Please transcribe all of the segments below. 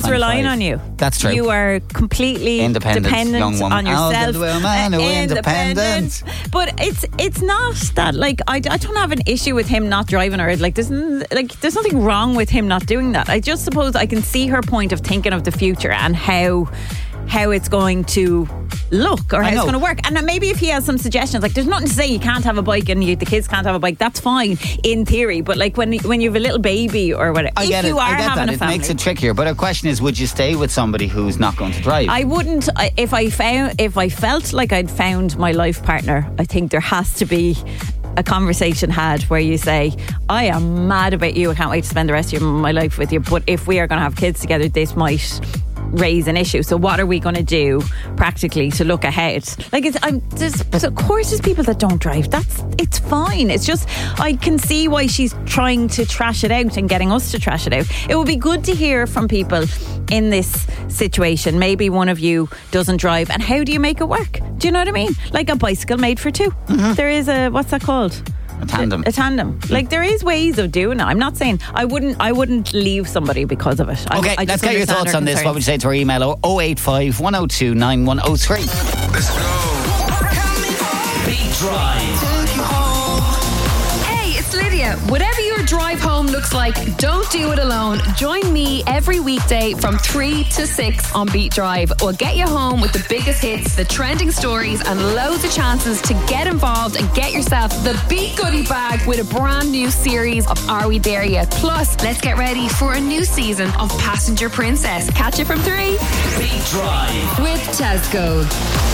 is relying on you. That's true. You are completely independent dependent young woman. on yourself. Oh, the woman who independent. But it's not that, like, I don't have an issue with him not driving her. Like there's nothing wrong with him not doing that. I just suppose I can see her point of thinking of the future and how it's going to look or how it's going to work. And maybe if he has some suggestions, like there's nothing to say you can't have a bike and the kids can't have a bike, that's fine in theory, but like when you have a little baby or whatever, I get if you are having a family, it makes it trickier. But the question is, would you stay with somebody who's not going to drive? I wouldn't. If I felt like I'd found my life partner, I think there has to be a conversation had where you say, I am mad about you, I can't wait to spend the rest of my life with you, but if we are going to have kids together, this might raise an issue. So what are we going to do practically to look ahead? Like of course there's people that don't drive. It's fine. It's just I can see why she's trying to trash it out and getting us to trash it out. It would be good to hear from people in this situation. Maybe one of you doesn't drive, and how do you make it work? Do you know what I mean? Like a bicycle made for two. Mm-hmm. There is what's that called? A tandem. A tandem. Like there is ways of doing it. I'm not saying I wouldn't leave somebody because of it. Okay, let's get your thoughts on this. What would you say to our email 085 102 9103? Let's go. Beat Drive. Lydia, whatever your drive home looks like, don't do it alone. Join me every weekday from 3 to 6 on Beat Drive. We'll get you home with the biggest hits, the trending stories, and loads of chances to get involved and get yourself the Beat Goodie Bag with a brand new series of Are We There Yet? Plus, let's get ready for a new season of Passenger Princess. Catch it from 3. Beat Drive with Tesco.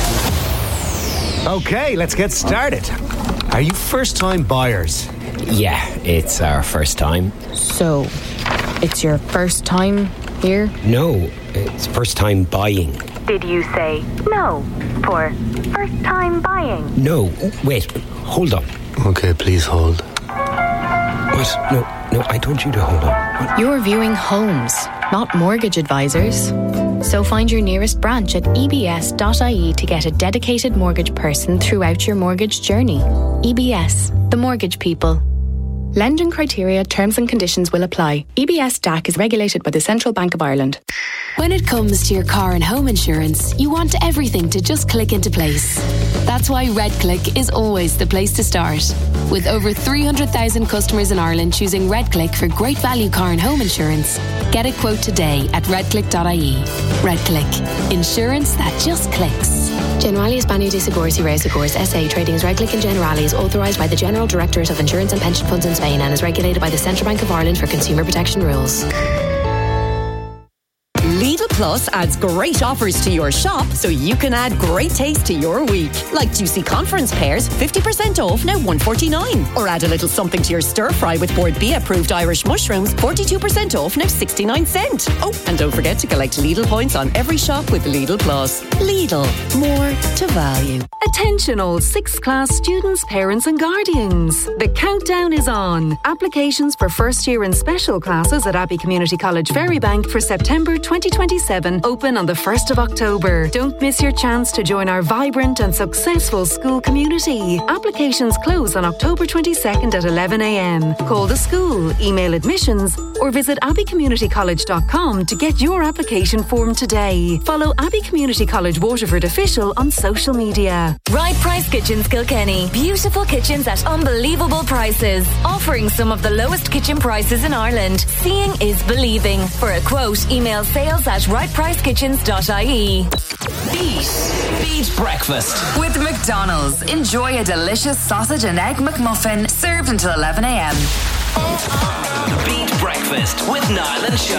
Okay, let's get started. Are you first-time buyers? Yeah, it's our first time. So, it's your first time here? No, it's first time buying. Did you say no for first time buying? No, wait, hold on. Okay, please hold. What? No, I told you to hold on. What? You're viewing homes, not mortgage advisors. So find your nearest branch at ebs.ie to get a dedicated mortgage person throughout your mortgage journey. EBS, the mortgage people. Lending criteria, terms and conditions will apply. EBS DAC is regulated by the Central Bank of Ireland. When it comes to your car and home insurance, you want everything to just click into place. That's why RedClick is always the place to start. With over 300,000 customers in Ireland choosing RedClick for great value car and home insurance, get a quote today at redclick.ie. RedClick. Insurance that just clicks. Generali Spanish de Seguros y Reasegurs SA trading as Redclick and Generali is authorised by the General Directorate of Insurance and Pension Funds in Spain and is regulated by the Central Bank of Ireland for consumer protection rules. Lidl Plus adds great offers to your shop so you can add great taste to your week. Like juicy conference pears, 50% off, now $1.49. Or add a little something to your stir fry with Board B approved Irish mushrooms, 42% off, now 69 cents. Oh, and don't forget to collect Lidl points on every shop with Lidl Plus. Lidl, more to value. Attention all 6th class students, parents and guardians. The countdown is on. Applications for first year and special classes at Abbey Community College Ferrybank for September 2027 open on the 1st of October. Don't miss your chance to join our vibrant and successful school community. Applications close on October 22nd at 11 a.m. Call the school, email admissions or visit abbeycommunitycollege.com to get your application form today. Follow Abbey Community College Waterford Official on social media. Right Price Kitchens Kilkenny. Beautiful kitchens at unbelievable prices. Offering some of the lowest kitchen prices in Ireland. Seeing is believing. For a quote, email sales@rightpricekitchens.ie. Beat Breakfast. With McDonald's, enjoy a delicious sausage and egg McMuffin served until 11 a.m. Beat Breakfast with Niall and Show.